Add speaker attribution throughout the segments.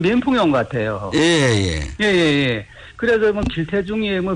Speaker 1: 멘붕이 같아요.
Speaker 2: 예, 예.
Speaker 1: 예, 예, 예. 그래서 뭐 길태중에 뭐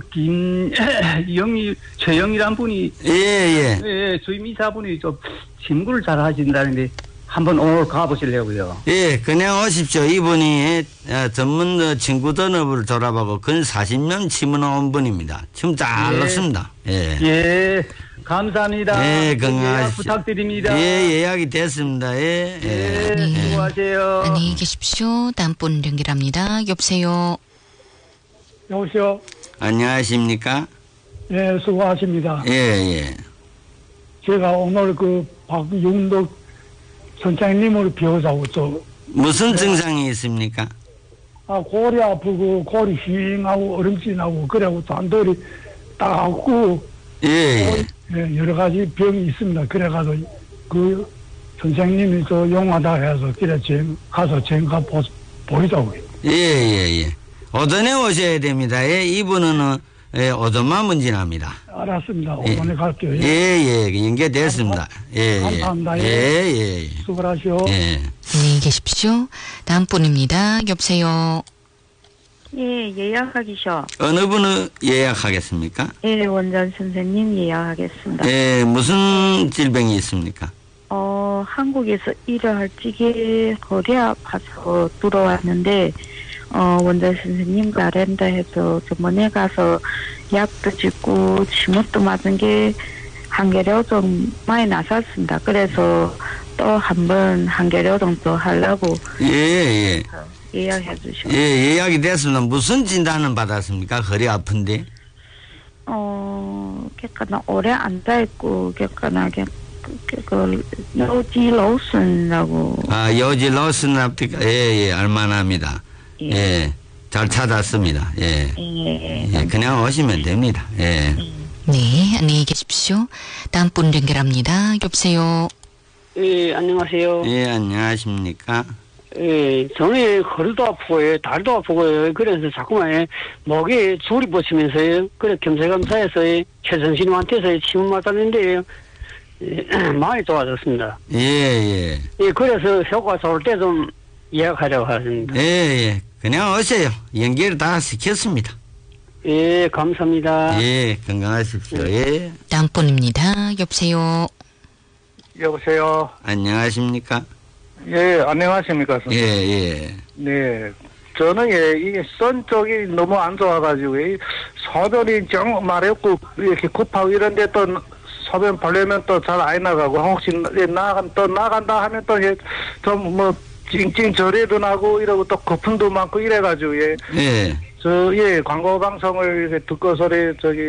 Speaker 1: 최영이란 분이
Speaker 2: 예, 예.
Speaker 1: 예, 주임 이사분이 좀 친구를 잘 하신다는데 한번 오늘 가보시려고요.
Speaker 2: 예, 그냥 오십시오. 이분이 전문 친구 등업을 졸업하고 근 40년 치문원 분입니다. 지금 잘 났습니다. 예.
Speaker 1: 예, 감사합니다.
Speaker 2: 예, 건강하십시오.
Speaker 1: 예약 부탁드립니다.
Speaker 2: 예, 예약이 됐습니다. 예,
Speaker 1: 예,
Speaker 3: 네.
Speaker 1: 수고하세요.
Speaker 3: 안녕히 계십시오. 다음 분 연결합니다. 여보세요.
Speaker 4: 여보세요.
Speaker 2: 안녕하십니까?
Speaker 4: 예, 수고하십니다.
Speaker 2: 예, 예.
Speaker 4: 제가 오늘 그 박윤덕 선장님을 비워자고
Speaker 2: 무슨 증상이 있습니까?
Speaker 4: 골이 아프고 골이 휘잉하고 얼음진하고 그래고 잔돌이 따갑고
Speaker 2: 예, 예.
Speaker 4: 예, 여러 가지 병이 있습니다. 그래가지고 그 선생님이 용하다 해서 그래 가서 제가 보이자고.
Speaker 2: 예, 예, 예. 오전에 오셔야 됩니다. 예, 이분은 오전만 문진합니다.
Speaker 4: 알았습니다. 오전에 갈게요.
Speaker 2: 예, 예, 연결됐습니다. 예, 예.
Speaker 4: 감사합니다.
Speaker 2: 예, 예, 예.
Speaker 4: 수고하시오.
Speaker 2: 예.
Speaker 3: 안녕히 계십시오. 다음 분입니다. 여보세요.
Speaker 5: 예, 예약하기셔.
Speaker 2: 어느 분을 예약하겠습니까?
Speaker 5: 예, 원장 선생님 예약하겠습니다.
Speaker 2: 예, 무슨 질병이 있습니까?
Speaker 5: 한국에서 일을 할 적에 허리 아파서 들어왔는데, 원장 선생님 잘한다 해서 저번에 가서 약도 짓고 침묵도 맞은 게 한개료 좀 많이 나섰습니다. 그래서 또 한번 한개료 정도 하려고
Speaker 2: 예, 예.
Speaker 5: 예약해 주셔.
Speaker 2: 예, 예약이 됐습니다. 무슨 진단을 받았습니까? 허리 아픈데?
Speaker 5: 그러니까 오래 앉아있고, 그러니까 요지 로슨이라고.
Speaker 2: 아, 요지 로슨랍티까? 예, 예, 알만합니다.
Speaker 5: 예.
Speaker 2: 예, 잘 찾았습니다. 예.
Speaker 5: 예.
Speaker 2: 예, 그냥 오시면 됩니다. 예.
Speaker 3: 네, 안녕히 계십시오. 다음 분 연결합니다. 여보세요.
Speaker 6: 예, 안녕하세요.
Speaker 2: 예, 안녕하십니까?
Speaker 6: 예, 저는 허리도 아프고요, 다리도 아프고요. 그래서 자꾸만 목에 줄이 붙이면서요. 그래, 겸사겸사해서 최선생님한테서 침을 맞았는데요. 예, 많이 좋아졌습니다.
Speaker 2: 예, 예.
Speaker 6: 예, 그래서 효과 좋을 때 좀 예약하려고 하십니다.
Speaker 2: 예, 예. 그냥 오세요. 연결 다 시켰습니다.
Speaker 6: 예, 감사합니다.
Speaker 2: 예, 건강하십시오. 예.
Speaker 3: 다음 분입니다. 여보세요.
Speaker 7: 여보세요.
Speaker 2: 안녕하십니까?
Speaker 7: 예, 안녕하십니까,
Speaker 2: 예,
Speaker 7: 선생님.
Speaker 2: 예.
Speaker 7: 네. 저는 이게 선 쪽이 너무 안 좋아가지고, 소변이 정말 없고, 이렇게 급하고 이런데 또 소변 보려면 또 잘 안 나가고, 혹시 나간다 하면 좀 찡찡 저리도 나고 이러고 또 거품도 많고 이래가지고,
Speaker 2: 예.
Speaker 7: 광고 방송을 이렇게 듣고서리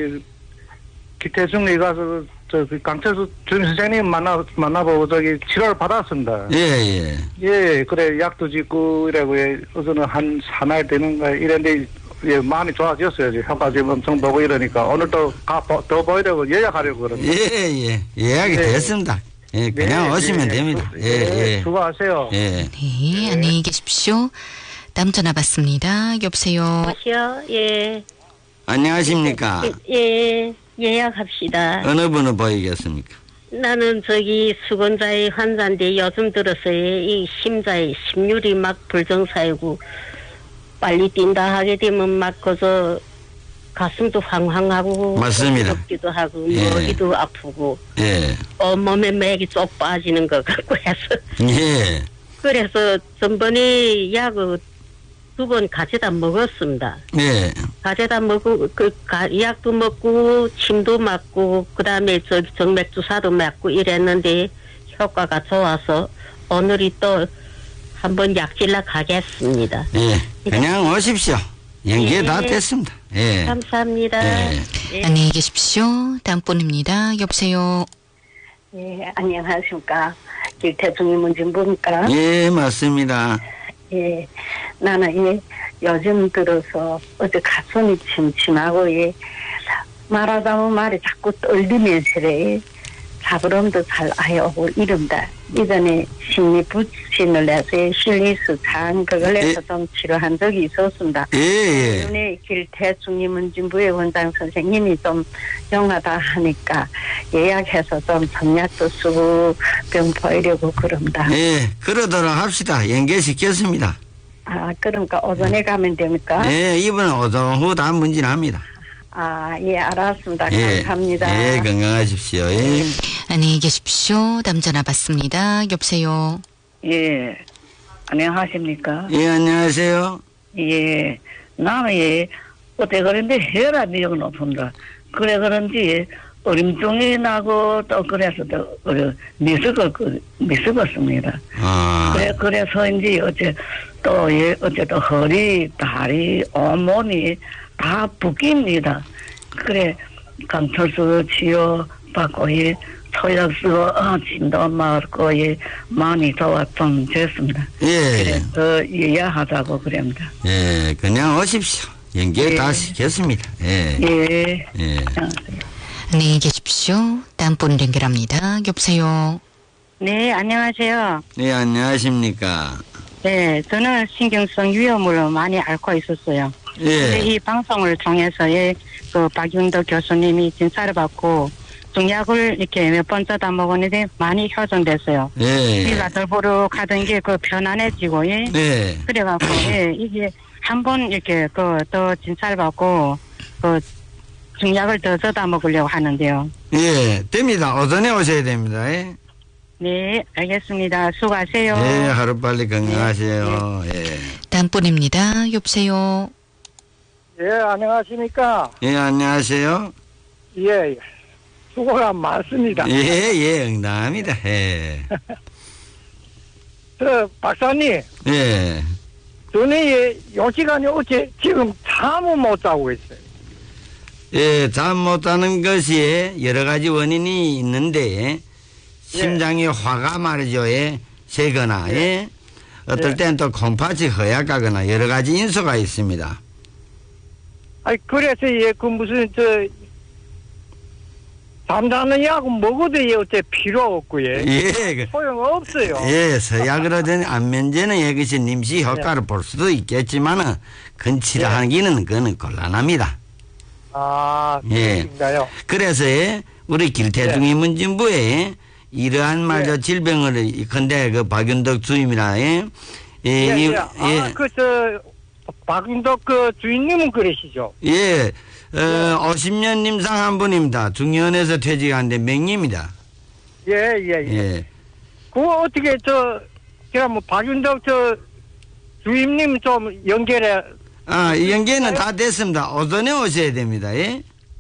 Speaker 7: 기태중리 가서 강철수 주임 선생님 만나보고 치료를 받았습니다.
Speaker 2: 예, 예.
Speaker 7: 예, 그래 약도 짓고 이래고 우선은 한 3일 되는가 이랬는데 많이 좋아졌어요. 효과 지금 엄청 보고 이러니까 오늘 또 더 보이려고 예약하려고 그러는데.
Speaker 2: 예, 예. 예약이 됐습니다. 예, 그냥 오시면 됩니다. 예, 예.
Speaker 7: 수고하세요.
Speaker 2: 예.
Speaker 3: 네, 안녕히 계십시오. 다음 전화 받습니다. 여보세요.
Speaker 8: 여보세요. 예.
Speaker 2: 안녕하십니까?
Speaker 8: 예. 예약합시다.
Speaker 2: 어느 분을 보이겠습니까?
Speaker 8: 나는 수건자의 환자인데 요즘 들어서 이 심자의 심률이 막 불정사이고 빨리 뛴다 하게 되면 막 그저 가슴도 황황하고
Speaker 2: 맞습니다.
Speaker 8: 덥기도 하고
Speaker 2: 예.
Speaker 8: 머리도 아프고
Speaker 2: 예.
Speaker 8: 몸에 맥이 쪽 빠지는 것 같고 해서
Speaker 2: 예.
Speaker 8: 그래서 전번에 약을 2번 가져다 먹었습니다.
Speaker 2: 예.
Speaker 8: 가져다 먹고 약도 먹고 침도 맞고 그다음에 정맥 주사도 맞고 이랬는데 효과가 좋아서 오늘이 또 한번 약질러 가겠습니다.
Speaker 2: 예. 그냥 오십시오. 연계 다
Speaker 8: 예.
Speaker 2: 됐습니다. 예.
Speaker 8: 감사합니다.
Speaker 2: 예.
Speaker 8: 예.
Speaker 3: 안녕히 계십시오. 다음 분입니다. 여보세요.
Speaker 5: 예, 안녕하십니까. 길태중이 문진부입니까?
Speaker 2: 예, 맞습니다.
Speaker 5: 예, 나는 요즘 들어서 어제 가슴이 침침하고 말하다 보면 말이 자꾸 떨리면서 잡으름도 잘 아예 오고 이런다. 이전에 심리부신을 해서 실리스 장 그걸 해서 좀 치료한 적이 있었습니다.
Speaker 2: 예.
Speaker 5: 오늘 길태중이 문진부의 원장 선생님이 좀 영하다 하니까 예약해서 좀 전약도 쓰고 병 보이려고 그럽니다.
Speaker 2: 예. 그러도록 합시다. 연계시켰습니다.
Speaker 8: 그러니까 오전에 가면 됩니까?
Speaker 2: 예, 이번은 오전 후 다 문진합니다.
Speaker 8: 예, 알았습니다.
Speaker 2: 예.
Speaker 8: 감사합니다.
Speaker 2: 예, 건강하십시오. 예.
Speaker 3: 안녕히 계십시오. 다음 전화 받습니다. 여보세요.
Speaker 9: 예, 안녕하십니까?
Speaker 2: 예, 안녕하세요.
Speaker 9: 예, 나는 어때 그런데 혈압이 영 높습니다. 그래 그런지 어림증이 나고 또 그래서 또 미스었습니다. 그래서인지 어째 또 허리, 다리, 온몸이 다 붓깁니다. 그래 강철수 치료 받고 초약 쓰고 진도 맞고 많이 도와좀 됐습니다.
Speaker 2: 예.
Speaker 9: 그래서 이해하자고 그럽니다.
Speaker 2: 예, 그냥 오십시오. 연결 다 시켰습니다. 예.
Speaker 9: 예.
Speaker 2: 예.
Speaker 3: 안녕히 계십시오. 다음 분 연결합니다. 여보세요.
Speaker 8: 네, 안녕하세요.
Speaker 2: 네, 안녕하십니까.
Speaker 8: 네, 저는 신경성 위험을 많이 앓고 있었어요. 근데
Speaker 2: 예.
Speaker 8: 이 방송을 통해서 그 박윤덕 교수님이 진찰을 받고 중약을 이렇게 몇 번 짜다 먹었는데 많이 효정됐어요.
Speaker 2: 예.
Speaker 8: 비가 덜보룩하던 게 그 편안해지고
Speaker 2: 네.
Speaker 8: 그래갖고 이게 한 번 이렇게 더 진찰 받고 그 중약을 더 짜다 먹으려고 하는데요.
Speaker 2: 예, 됩니다. 오전에 오셔야 됩니다. 예.
Speaker 8: 네, 알겠습니다. 수고하세요.
Speaker 2: 예, 하루빨리 건강하세요. 예.
Speaker 3: 다음 분입니다. 여보세요.
Speaker 7: 예, 안녕하십니까?
Speaker 2: 예, 안녕하세요.
Speaker 7: 예, 수고가 많습니다.
Speaker 2: 예, 응답합니다. 예.
Speaker 7: 박사님,
Speaker 2: 예.
Speaker 7: 저는 요 시간에 어째 지금 잠을 못 자고 있어요.
Speaker 2: 예, 잠 못 자는 것이 여러 가지 원인이 있는데, 심장이 화가 말이죠, 세거나, 어떨 때는 또 콩팥이 허약하거나 여러 가지 인수가 있습니다.
Speaker 7: 그래서 무슨 잠자는 약은 먹어도 어째 필요 없고요.
Speaker 2: 예,
Speaker 7: 소용 없어요.
Speaker 2: 예, 서약으로 된 안면제는 이것이 임시 효과를 볼 수도 있겠지만은, 근치료하기는 그거는 곤란합니다.
Speaker 7: 그런가요?
Speaker 2: 예. 그래서 우리 길태중이 문진부에 이러한 말저 질병을 근데 그 박윤덕 주임이라
Speaker 7: 박윤덕 주인님은 그러시죠?
Speaker 2: 예. 50년 님상 한 분입니다. 중의원에서 퇴직하는데 명의입니다.
Speaker 7: 예. 그거 어떻게 그럼 박윤덕 주임님 좀 연결해.
Speaker 2: 연계는 다 됐습니다. 오전에 오셔야 됩니다. 예?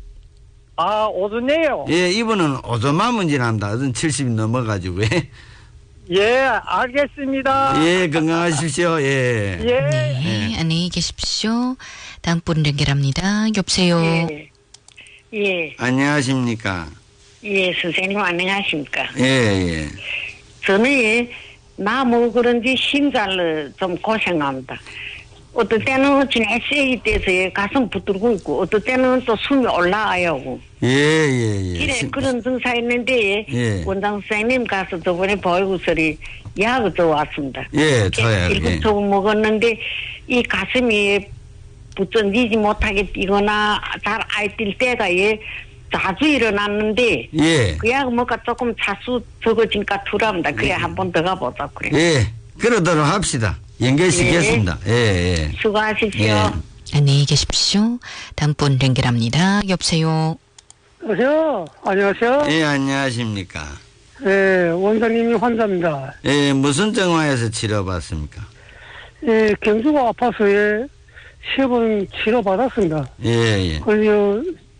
Speaker 7: 오전에요?
Speaker 2: 예, 이분은 오전만 문진합니다. 오전 70이 넘어가지고.
Speaker 7: 예, 알겠습니다.
Speaker 2: 예, 건강하십시오. 예.
Speaker 3: 네, 안녕히 계십시오. 다음 분 연결합니다. 여보세요.
Speaker 9: 예.
Speaker 2: 안녕하십니까.
Speaker 9: 예, 선생님 안녕하십니까?
Speaker 2: 예.
Speaker 9: 저는 나뭐 그런지 심장을 좀 고생합니다. 어떨 때는 진짜 세기 때서 가슴 붙들고 있고 어떨 때는 또 숨이 올라와요.
Speaker 2: 예.
Speaker 9: 그런 증사 있는데 원장 선생님 가서 저번에 보이고서리 약을 줘 왔습니다.
Speaker 2: 예, 저요.
Speaker 9: 일곱 조금 먹었는데 이 가슴이 붙던지지 못하게 뛰거나 잘 안 뛸 때가 자주 일어났는데 그 약 먹가 조금 차수 적어지니까 덜합니다. 그래 한 번 더 가보자 그래.
Speaker 2: 예, 그러도록 합시다. 연결시켰습니다. 예.
Speaker 9: 수고하십시오.
Speaker 3: 안녕히 계십시오. 다음 분 연결합니다. 여보세요.
Speaker 7: 안녕하세요.
Speaker 2: 예, 안녕하십니까.
Speaker 7: 예, 원장님이 환자입니다.
Speaker 2: 예, 무슨 정화에서 치료받습니까?
Speaker 7: 예, 경주가 아파서 3번 치료받았습니다.
Speaker 2: 예.
Speaker 7: 그래서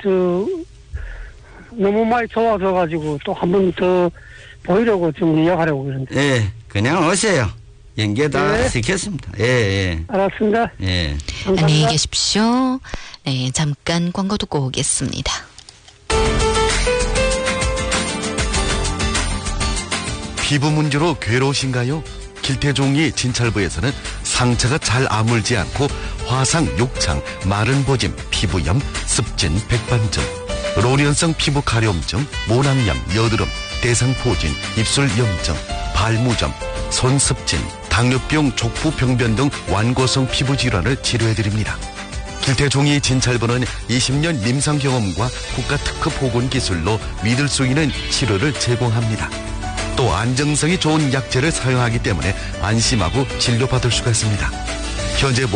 Speaker 7: 너무 많이 좋아져가지고 또 한 번 더 보이려고 좀 예약하려고 그러는데.
Speaker 2: 예, 그냥 오세요. 연계 다 시켰습니다. 예.
Speaker 7: 알았습니다.
Speaker 2: 예.
Speaker 7: 감사합니다.
Speaker 3: 안녕히 계십시오. 네, 잠깐 광고 듣고 오겠습니다.
Speaker 10: 피부 문제로 괴로우신가요? 길태종이 진찰부에서는 상처가 잘 아물지 않고 화상, 욕창, 마른 보짐, 피부염, 습진, 백반증, 로련성 피부 가려움증, 모낭염, 여드름, 대상포진, 입술 염증, 발무점, 손습진, 당뇨병, 족부 병변 등 완고성 피부 질환을 치료해드립니다. 길태종이 진찰부는 20년 임상 경험과 국가 특허 보건 기술로 믿을 수 있는 치료를 제공합니다. 또 안정성이 좋은 약재를 사용하기 때문에 안심하고 진료받을 수가 있습니다. 현재